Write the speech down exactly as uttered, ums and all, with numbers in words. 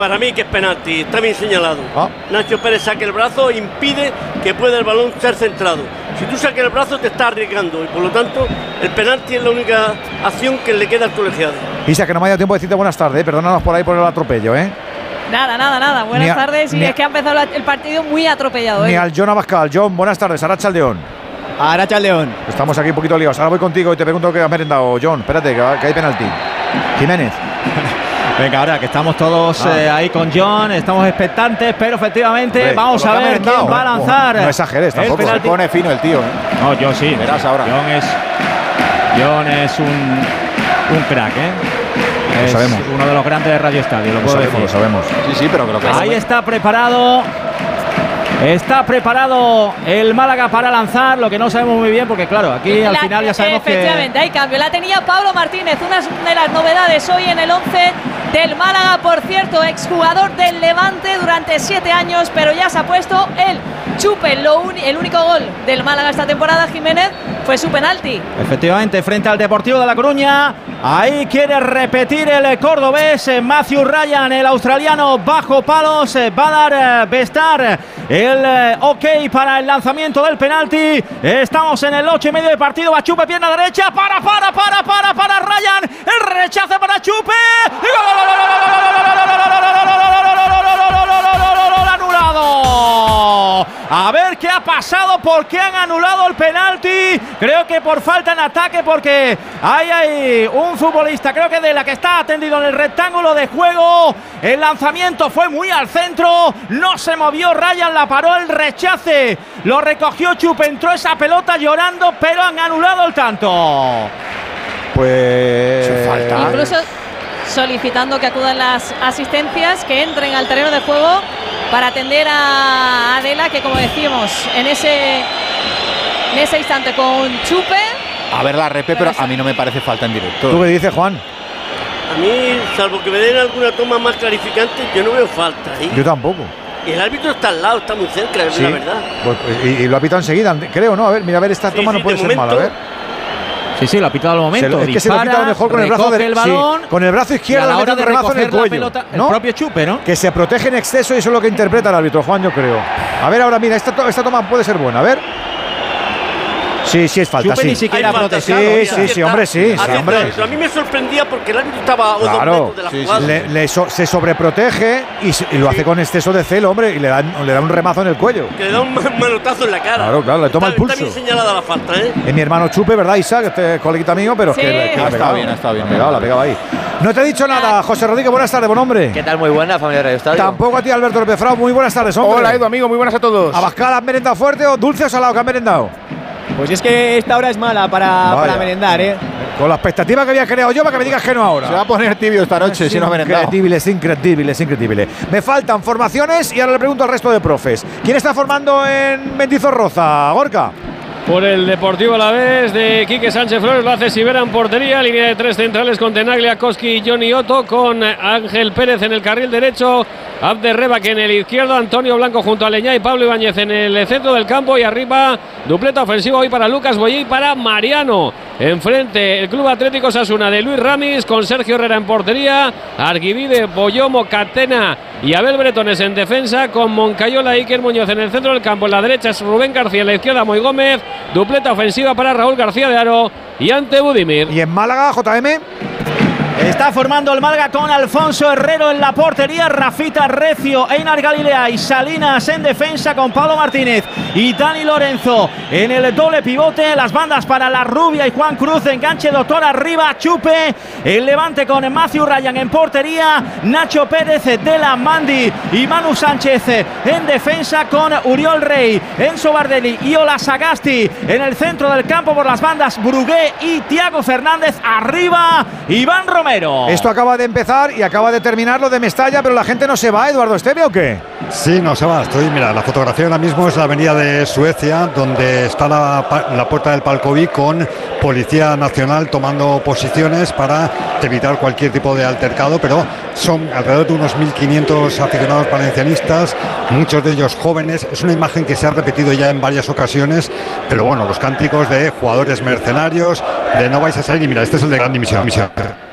Para mí que es penalti, está bien señalado. Ah. Nacho Pérez saque el brazo, impide que pueda el balón ser centrado. Si tú saques el brazo te estás arriesgando y por lo tanto el penalti es la única acción que le queda al colegiado. Isa, que no me haya tiempo de decirte buenas tardes, ¿eh? Perdónanos por ahí por el atropello, ¿eh? Nada, nada, nada. Buenas Ni a, tardes. Y es a, que ha empezado el partido muy atropellado. Ni ¿eh? al John Abascal. John, buenas tardes. Arracha al León. Arracha al León. Estamos aquí un poquito liados. Ahora voy contigo y te pregunto qué has merendado, John. Espérate, que, que hay penalti. Jiménez. Venga, ahora que estamos todos ah. eh, ahí con John, estamos expectantes, pero efectivamente Hombre, vamos a ver quién va a lanzar. No, no exageres tampoco. Se pone fino el tío, ¿eh? No, John sí. Verás ahora. John es, John es un, un crack, ¿eh? Lo es sabemos. Uno de los grandes de Radio Estadio, lo, lo puedo sabemos, decir. Lo sabemos. Sí, sí, pero que lo que Ahí está preparado. Está preparado el Málaga para lanzar, lo que no sabemos muy bien, porque claro, aquí al la, final ya sabemos efectivamente, que… Efectivamente, hay cambio. La tenía Pablo Martínez, una de las novedades hoy en el once del Málaga, por cierto, exjugador del Levante durante siete años, pero ya se ha puesto el Chupe. Lo un, el único gol del Málaga esta temporada, Jiménez, fue su penalti. Efectivamente, frente al Deportivo de La Coruña. Ahí quiere repetir el cordobés Matthew Ryan, el australiano, bajo palos. Va a dar Bestar el eh, ok para el lanzamiento del penalti. Estamos en el ocho y medio de partido. Va Chupe, pierna derecha. Para, para, para, para, para Ryan. El rechace para Chupe. Anulado. A ver qué ha pasado, por qué han anulado el penalti. Creo que por falta en ataque, porque ahí hay un futbolista, creo que de la que está atendido en el rectángulo de juego. El lanzamiento fue muy al centro, no se movió Ryan, la paró, el rechace lo recogió Chupe, entró esa pelota llorando, pero han anulado el tanto. Pues sin falta. Incluso solicitando que acudan las asistencias, que entren al terreno de juego para atender a Adela, que como decíamos, en ese, en ese instante con Chupe. A ver la repe, pero, pero a mí no me parece falta en directo. ¿Tú qué dices, Juan? A mí, salvo que me den alguna toma más clarificante, yo no veo falta ahí. Yo tampoco. Y el árbitro está al lado, está muy cerca, es sí. la verdad. Pues, y, y lo ha pitado enseguida, creo, ¿no? A ver, mira, a ver, esta sí, toma sí, no puede ser momento, mala, a ver. Sí, sí, lo ha pitado al momento. Se lo, es Dispara, que se lo ha pitado mejor con el brazo de, el balón, sí, con el brazo izquierdo, y a la hora de remazo en el cuello, pelota, ¿no? El propio Chupe, ¿no? Que se protege en exceso y eso es lo que interpreta el árbitro, Juan, yo creo. A ver, ahora mira, esta, esta toma puede ser buena, a ver. Sí, sí es falta, Chupe sí. ni siquiera protestado. Sí, sí, sí, hombre, sí, sí, hombre. A mí me sorprendía porque el árbitro estaba a dos metros de la sí, jugada. sí. Le, le so, se sobreprotege y, se, y lo sí. hace con exceso de celo, hombre, y le da, le da un remazo en el cuello. Que le da un manotazo en la cara. Claro, claro, le toma está, el pulso. Está bien señalada la falta, ¿eh? Es mi hermano Chupe, ¿verdad, Isaac? Este coleguita mío, pero sí. es que, que ha estado bien, ha estado bien. La pegado, la pegado ahí. No te he dicho nada, José Rodríguez, buenas tardes, buen hombre. ¿Qué tal? Muy buena, familia de Radio Estadio. Tampoco a ti, Alberto López Frau, muy buenas tardes, hombre. Hola, Edu, amigo, muy buenas a todos. ¿Abascal has merendado fuerte o dulce o salado que has merendado? Pues es que esta hora es mala para, para merendar, ¿eh? Con la expectativa que había creado yo para que me digas que no ahora. Se va a poner tibio esta noche si no ha merendado. Increíble, es increíble, es increíble. Me faltan formaciones y ahora le pregunto al resto de profes. ¿Quién está formando en Mendizorroza, Gorka? Por el Deportivo Alavés de Quique Sánchez Flores, lo hace Sivera en portería, línea de tres centrales con Tenaglia, Koski y Johnny Otto, con Ángel Pérez en el carril derecho, Abderreba que en el izquierdo, Antonio Blanco junto a Leñá y Pablo Ibáñez en el centro del campo, y arriba dupleta ofensiva hoy para Lucas Boyé y para Mariano. Enfrente el Club Atlético Osasuna de Luis Ramis, con Sergio Herrera en portería, Arguivide, Boyomo, Catena y Abel Bretones en defensa, con Moncayola y Iker Muñoz en el centro del campo. En la derecha es Rubén García, en la izquierda Moy Gómez, dupleta ofensiva para Raúl García de Aro y ante Budimir. ¿Y en Málaga, J M? Está formando el Málaga con Alfonso Herrero en la portería, Rafita Recio, Einar Galilea y Salinas en defensa, con Pablo Martínez y Dani Lorenzo en el doble pivote. Las bandas para La Rubia y Juan Cruz, enganche Doctor arriba, Chupe, el Levante con Matthew Ryan en portería, Nacho Pérez, Dela Mandi y Manu Sánchez en defensa, con Uriol Rey, Enzo Bardelli y Ola Sagasti en el centro del campo. Por las bandas, Brugué y Tiago Fernández, arriba Iván Romero. Esto acaba de empezar y acaba de terminar lo de Mestalla, pero la gente no se va, Eduardo Esteve, ¿o qué? Sí, no se va. Estoy, mira, la fotografía ahora mismo es la avenida de Suecia, donde está la, la puerta del Palcoví con Policía Nacional tomando posiciones para evitar cualquier tipo de altercado, pero son alrededor de unos mil quinientos aficionados valencianistas, muchos de ellos jóvenes. Es una imagen que se ha repetido ya en varias ocasiones, pero bueno, los cánticos de jugadores mercenarios, de no vais a salir, y mira, este es el de Gran Dimisión.